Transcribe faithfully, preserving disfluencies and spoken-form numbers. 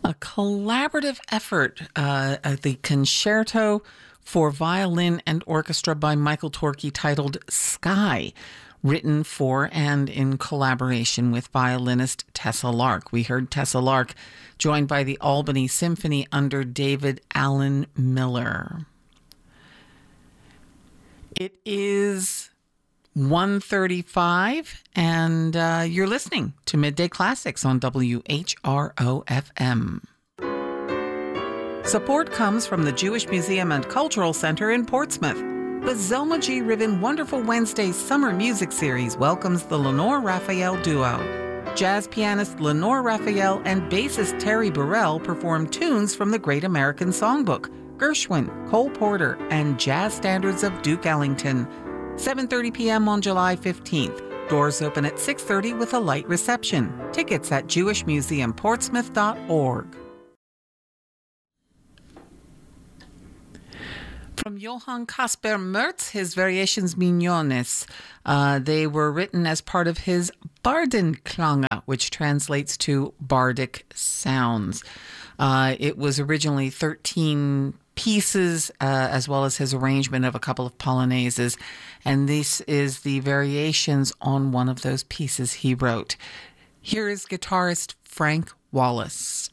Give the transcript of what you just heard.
A collaborative effort, uh, uh, the concerto for violin and orchestra by Michael Torke titled Sky, written for and in collaboration with violinist Tessa Lark. We heard Tessa Lark joined by the Albany Symphony under David Allen Miller. It is one thirty-five, and uh, you're listening to Midday Classics on W H R O F M. Support comes from the Jewish Museum and Cultural Center in Portsmouth. The Zelma G. Riven Wonderful Wednesdays Summer Music Series welcomes the Lenore Raphael duo. Jazz pianist Lenore Raphael and bassist Terry Burrell perform tunes from the Great American Songbook, Gershwin, Cole Porter, and jazz standards of Duke Ellington. seven thirty p.m. on July fifteenth. Doors open at six thirty with a light reception. Tickets at jewish museum portsmouth dot org. From Johann Caspar Merz, his Variations Mignones. Uh, they were written as part of his Bardenklange, which translates to bardic sounds. Uh, it was originally thirteen pieces, uh, as well as his arrangement of a couple of polonaises. And this is the variations on one of those pieces he wrote. Here is guitarist Frank Wallace.